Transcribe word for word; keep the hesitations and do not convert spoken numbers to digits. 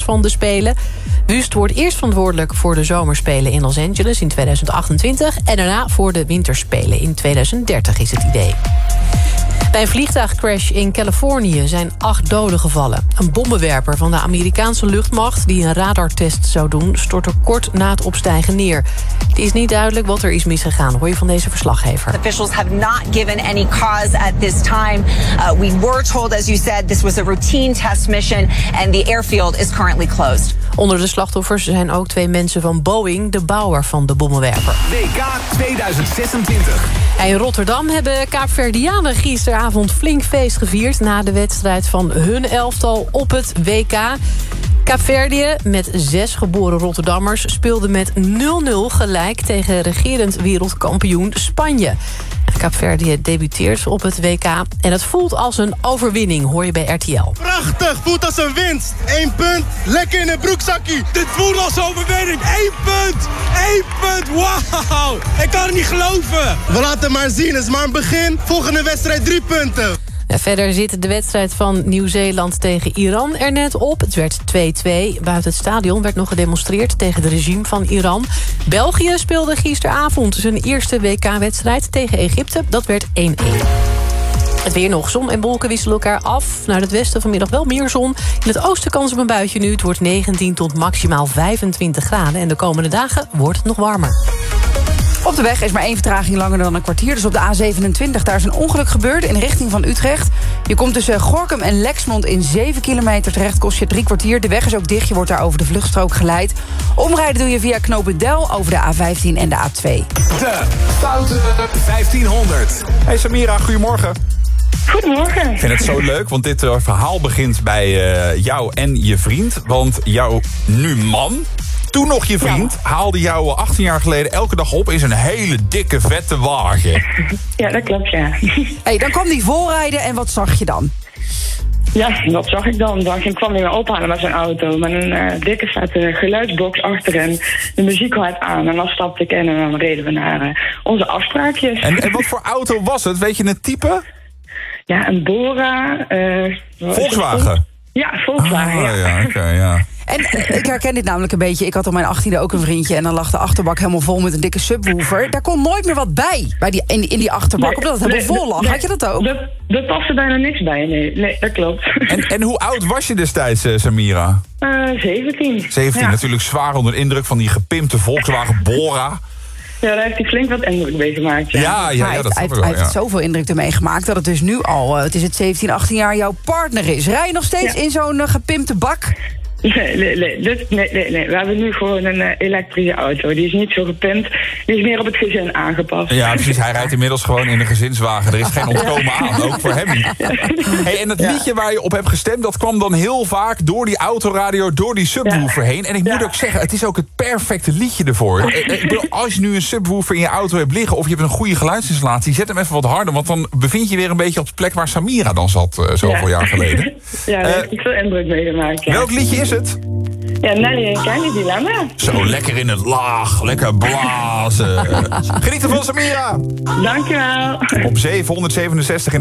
van de Spelen. Wust wordt eerst verantwoordelijk voor de zomerspelen in Los Angeles in tweeduizend achtentwintig... en daarna voor de winterspelen in tweeduizend dertig is het idee. Bij een vliegtuigcrash in Californië zijn acht doden gevallen. Een bommenwerper van de Amerikaanse luchtmacht die een radartest zou doen, stortte kort na het opstijgen neer. Het is niet duidelijk wat er is misgegaan, hoor je van deze verslaggever. Officials have not given any cause at this time. Uh, we were told, as you said, this was a routine test mission and the airfield is currently closed. Onder de slachtoffers zijn ook twee mensen van Boeing, de bouwer van de bommenwerper. W K tweeduizend zesentwintig. In Rotterdam hebben Kaapverdianen gisteravond flink feest gevierd na de wedstrijd van hun elftal op het W K. Kaapverdië, met zes geboren Rotterdammers, speelde met nul nul gelijk tegen regerend wereldkampioen Spanje. Kaapverdië debuteert op het W K en het voelt als een overwinning, hoor je bij R T L. Prachtig, voelt als een winst. Eén punt, lekker in een broekzakje. Dit voelt als overwinning. Eén punt, één punt, wauw. Ik kan het niet geloven. We laten maar zien, het is maar een begin. Volgende wedstrijd drie punten. Ja, verder zit de wedstrijd van Nieuw-Zeeland tegen Iran er net op. Het werd twee twee. Buiten het stadion werd nog gedemonstreerd tegen het regime van Iran. België speelde gisteravond zijn eerste W K-wedstrijd tegen Egypte. Dat werd één één. Het weer nog. Zon en wolken wisselen elkaar af. Naar het westen vanmiddag wel meer zon. In het oosten kans op een buitje nu. Het wordt negentien tot maximaal vijfentwintig graden. En de komende dagen wordt het nog warmer. Op de weg is maar één vertraging langer dan een kwartier. Dus op de A zevenentwintig, daar is een ongeluk gebeurd in richting van Utrecht. Je komt tussen Gorinchem en Lexmond in zeven kilometer terecht. Kost je drie kwartier. De weg is ook dicht. Je wordt daar over de vluchtstrook geleid. Omrijden doe je via Knopendel over de A vijftien en de A twee. De Foute vijftienhonderd. Hey Samira, goedemorgen. Goedemorgen. Ik vind het zo leuk, want dit uh, verhaal begint bij uh, jou en je vriend. Want jouw nu man, toen nog je vriend, ja. haalde jou achttien jaar geleden elke dag op in zijn hele dikke, vette wagen. Ja, dat klopt, ja. Hey, dan kwam die voorrijden en wat zag je dan? Ja, wat zag ik dan? Dan kwam hij me ophalen met zijn auto. Met een uh, dikke, vette geluidsbox achter hem. De muziek hard aan. En dan stapte ik in en dan reden we naar uh, onze afspraakjes. En, en wat voor auto was het? Weet je het type? Ja, een Bora. Uh, Volkswagen? Ja, Volkswagen, ah, ja. ja, oké, okay, ja. En ik herken dit namelijk een beetje. Ik had op mijn achttiende ook een vriendje. En dan lag de achterbak helemaal vol met een dikke subwoofer. Daar kon nooit meer wat bij, bij die, in, die, in die achterbak. Nee, omdat het helemaal nee, vol lag. Nee, had je dat ook? Dat, dat paste bijna niks bij, nee. Nee, dat klopt. En, en hoe oud was je destijds, uh, Samira? Uh, zeventien. zeventien, ja. Natuurlijk zwaar onder indruk van die gepimpte Volkswagen Bora. Ja, daar heeft hij flink wat indruk mee gemaakt. Ja, ja, ja, ja, hij dat heeft, wel, hij ja. heeft zoveel indruk ermee gemaakt dat het dus nu al, uh, het is het zeventien, achttien jaar, jouw partner is. Rij je nog steeds ja. in zo'n uh, gepimpte bak? Nee, nee, nee, dit, nee, nee, nee. We hebben nu gewoon een uh, elektrische auto. Die is niet zo gepimpt. Die is meer op het gezin aangepast. Ja, precies. Hij rijdt inmiddels gewoon in een gezinswagen. Er is geen ontkomen aan, ook voor hem niet. Hey, en het ja. liedje waar je op hebt gestemd, dat kwam dan heel vaak door die autoradio, door die subwoofer ja. heen. En ik moet ja. ook zeggen, het is ook het perfecte liedje ervoor. Ik bedoel, als je nu een subwoofer in je auto hebt liggen, of je hebt een goede geluidsinstallatie, zet hem even wat harder, want dan bevind je weer een beetje op de plek waar Samira dan zat, uh, zoveel ja. jaar geleden. Ja, daar uh, heb ik veel indruk mee gemaakt. Ja. Welk liedje is het? Ja, Nelly en Kenny Dilemma. Zo, lekker in het laag, lekker blazen. Geniet ervan, Samira. Dankjewel. Op zevenhonderdzevenenzestig